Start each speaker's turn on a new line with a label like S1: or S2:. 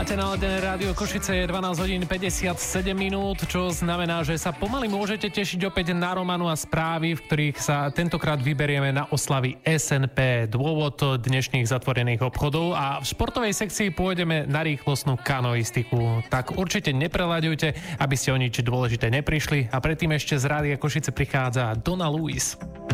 S1: Máte naladené rádio Košice, je 12 hodín 57 minút, čo znamená, že sa pomaly môžete tešiť opäť na Romanu a správy, v ktorých sa tentokrát vyberieme na oslavy SNP, dôvod dnešných zatvorených obchodov, a v športovej sekcii pôjdeme na rýchlostnú kanoistiku. Tak určite nepreľaďujte, aby ste o nič dôležité neprišli, a predtým ešte z rádia Košice prichádza Donna Lewis.